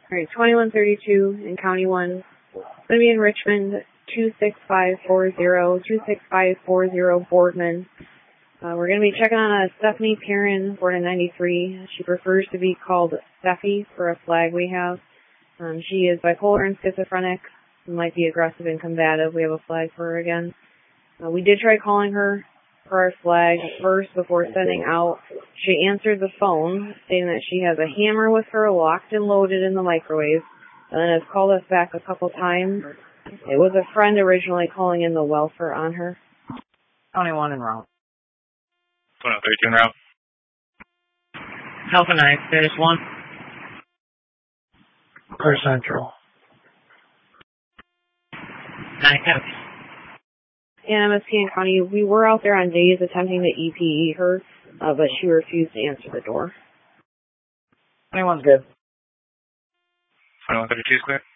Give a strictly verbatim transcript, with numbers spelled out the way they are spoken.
Alright, twenty-one thirty-two in County one. It's going to be in Richmond, two six five four zero, two six five four zero Boardman. Uh, we're going to be checking on a Stephanie Perrin, born in ninety-three. She prefers to be called Steffi for a flag we have. Um, she is bipolar and schizophrenic, might be aggressive and combative. We have a flag for her again. Uh, we did try calling her for our flag first before sending out. She answered the phone, stating that she has a hammer with her locked and loaded in the microwave, and then has called us back a couple times. It was a friend originally calling in the welfare on her. twenty-one en route. twenty-one thirty-two en route. Alpha nine, there's one. Clear Central. nine copy. And M S P and County, we were out there on days attempting to E P E her, uh, but she refused to answer the door. twenty-one's good. twenty-one thirty-two is clear.